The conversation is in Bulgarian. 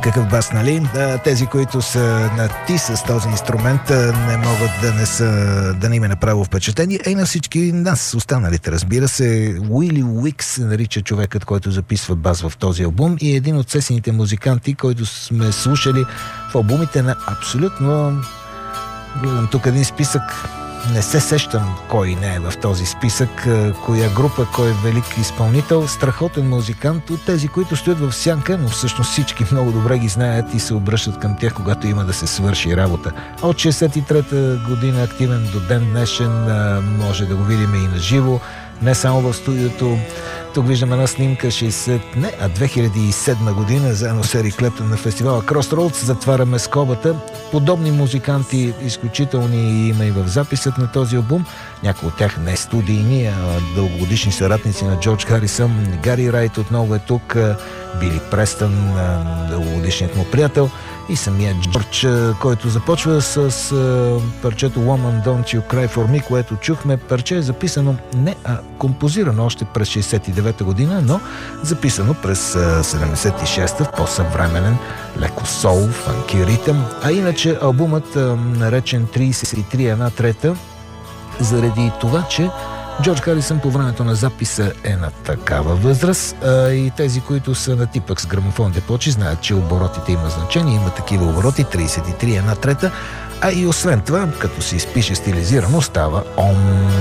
какъв бас, нали? Тези, които са на ти с този инструмент, не могат да не им е направо впечатление. И на всички нас, останалите, разбира се. Уили Уикс се нарича човекът, който записва бас в този албум и е един от сесените музиканти, който сме слушали в албумите на абсолютно... Гледам тук един списък. Не се сещам кой не е в този списък, коя група, кой е велик изпълнител, страхотен музикант от тези, които стоят в сянка, но всъщност всички много добре ги знаят и се обръщат към тях, когато има да се свърши работа. От 63-та година активен до ден днешен, може да го видим и на живо, не само в студиото. Тук виждам една снимка 2007 година, заедно с Ерик Клептън на фестивала Crossroads. Затваряме скобата. Подобни музиканти, изключителни има и в записът на този албум. Някои от тях не студийни, а дългогодишни съратници на Джордж Харисън. Гари Райт отново е тук, Били Престън, дългогодишният му приятел, и самия Джордж, който започва с парчето Woman Don't You Cry For Me, което чухме. Парче е записано композирано още през 69-та година, но записано през 76-та в по-съвременен, леко соул, фанки ритъм. А иначе албумът, наречен 33:1/3, заради това, че Джордж Харисън по времето на записа е на такава възраст, и тези, които са на типък с грамофон депочи, знаят, че оборотите има значение, има такива обороти, 33:1/3, а и освен това, като се изпише стилизирано, става ом.